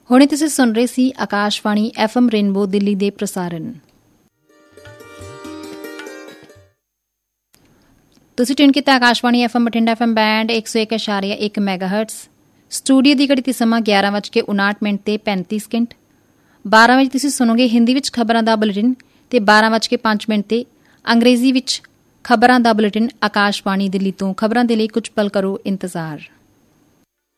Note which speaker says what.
Speaker 1: ਹੁਣੇ ਤੁਸੀਂ ਸੁਣ ਰਹੇ ਸੀ ਆਕਾਸ਼ਵਾਣੀ FM ਰੇਨਬੋ ਦਿੱਲੀ ਦੇ ਪ੍ਰਸਾਰਣ। ਤੁਸੀਂ ਟਿਊਨ ਕੀਤਾ Akashvani FM Bathinda FM band 101.1 ਮੈਗਾਹਰਟਜ਼। Studio ਦੀ ਘੜੀ ਤੇ ਸਮਾਂ 11:59 ਤੇ 35 ਸਕਿੰਟ। 12 ਵਜੇ ਤੁਸੀਂ ਸੁਣੋਗੇ ਹਿੰਦੀ ਵਿੱਚ ਖਬਰਾਂ ਦਾ ਬੁਲੇਟਿਨ ਤੇ 12:05 ਤੇ ਅੰਗਰੇਜ਼ੀ ਵਿੱਚ ਖਬਰਾਂ ਦਾ ਬੁਲੇਟਿਨ ਆਕਾਸ਼ਵਾਣੀ ਦਿੱਲੀ ਤੋਂ। ਖਬਰਾਂ ਦੇ ਲਈ ਕੁਝ ਪਲ ਕਰੋ ਇੰਤਜ਼ਾਰ।